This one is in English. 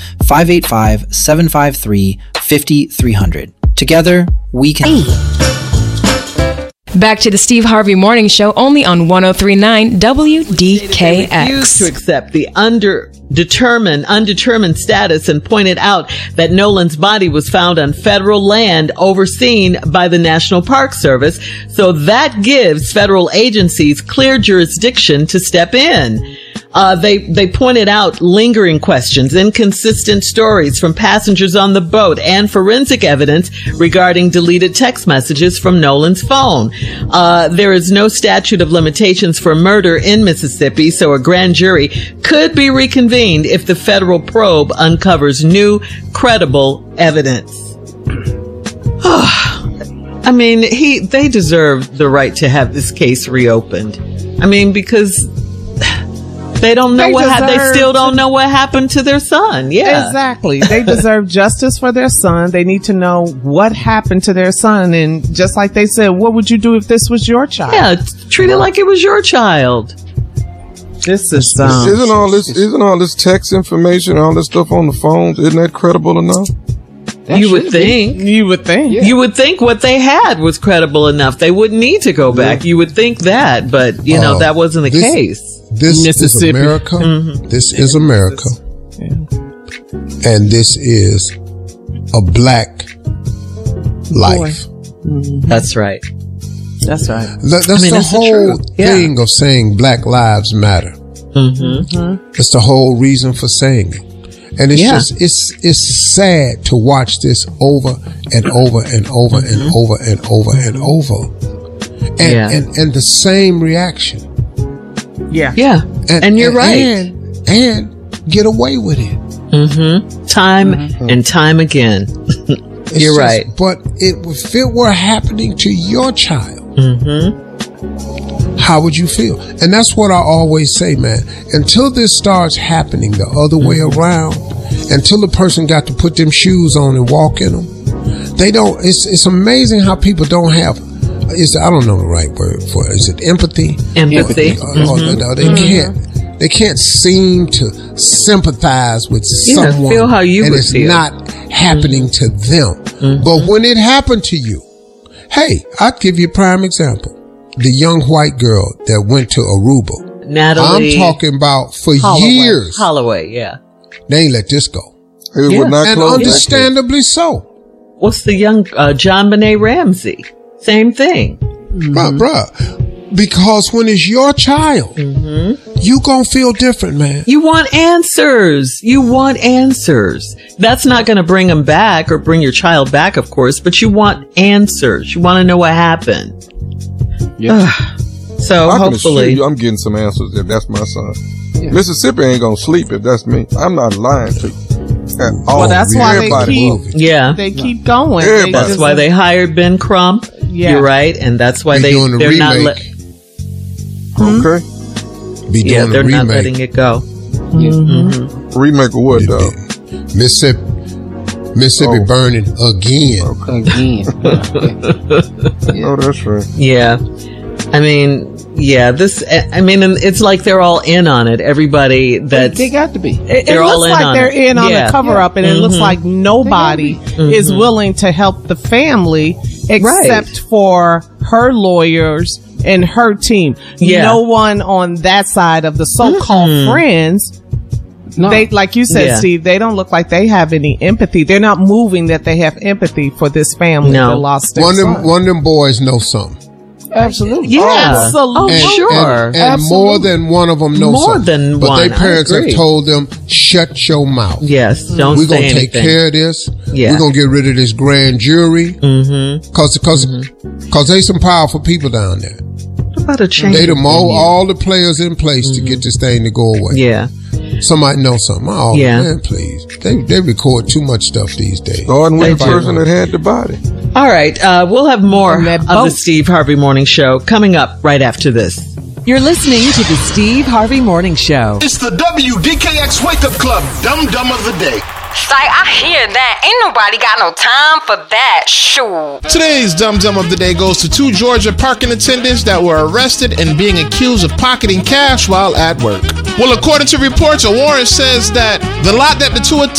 585-753-5300. Together, we can... Back to the Steve Harvey Morning Show, only on 103.9 WDKX. They refused to accept the undetermined status and pointed out that Nolan's body was found on federal land overseen by the National Park Service. So that gives federal agencies clear jurisdiction to step in. They pointed out lingering questions, inconsistent stories from passengers on the boat, and forensic evidence regarding deleted text messages from Nolan's phone. There is no statute of limitations for murder in Mississippi, so a grand jury could be reconvened if the federal probe uncovers new, credible evidence. I mean, they deserve the right to have this case reopened. I mean, because they don't know they still don't know what happened to their son. Yeah. Exactly. They deserve justice for their son. They need to know what happened to their son. And just like they said, what would you do if this was your child? Yeah, treat it like it was your child. This is isn't all this text information, all this stuff on the phones, isn't that credible enough? You would think. Yeah. You would think what they had was credible enough. They wouldn't need to go back. You would think that, but that wasn't the case. This is America. Mm-hmm. This is America. Yeah. And this is a black life. Mm-hmm. That's right. That's right. That's the whole thing of saying Black Lives Matter. Mm-hmm. It's the whole reason for saying it. And it's just, it's sad to watch this over and over and over and over and over and over. And the same reaction. Yeah. Yeah. And you're right. And get away with it. Mm-hmm. Time and time again. You're right. But if it were happening to your child, how would you feel? And that's what I always say, man. Until this starts happening the other way around, until the person got to put them shoes on and walk in them, they don't. It's amazing how people don't have. I don't know the right word for it. Is it empathy? Empathy. They can't seem to sympathize with someone, feel how you and would it's feel. not happening to them. But when it happened to you, hey, I'll give you a prime example. The young white girl that went to Aruba. Natalie. I'm talking about for years. Holloway, yeah. They ain't let this go. It would not and close understandably so. What's the young John Benet Ramsey? Same thing. Bruh. Because when it's your child, you gonna feel different, man. You want answers. That's not going to bring them back or bring your child back, of course, but you want answers. You want to know what happened. Yeah. So hopefully I'm getting some answers if that's my son. Yeah. Mississippi ain't gonna sleep if that's me. I'm not lying to you. Well, that's why they keep going. That's why they hired Ben Crump. Yeah. You're right, and that's why they're not okay. They're not letting it go. Remake of what, though? Mississippi burning again. Okay. Oh, that's right. Yeah. I mean, it's like they're all in on it. Everybody they got to be. They're all in on it. They're in on the cover up, and it looks like nobody is willing to help the family except for her lawyers and her team. Yeah. No one on that side of the so-called friends. No. They, like you said, Steve, they don't look like they have any empathy. They're not moving that they have empathy for this family that lost their son. One of them boys know something. Absolutely. Yeah. Absolutely. And more than one of them know something. But their parents have told them, shut your mouth. Yes. Don't We're going to take care of this. Yeah. We're going to get rid of this grand jury. Cause they some powerful people down there. What about a change? They all the players in place to get this thing to go away. Yeah. Somebody know something. Oh, man, please. They record too much stuff these days. Starting with the person that had the body. All right. We'll have more of the Steve Harvey Morning Show coming up right after this. You're listening to the Steve Harvey Morning Show. It's the WDKX Wake Up Club Dum Dum of the Day. Like, I hear that. Ain't nobody got no time for that. Shoot. Today's Dum Dum of the Day goes to 2 Georgia parking attendants that were arrested and being accused of pocketing cash while at work. Well, according to reports, a warrant says that the lot that the two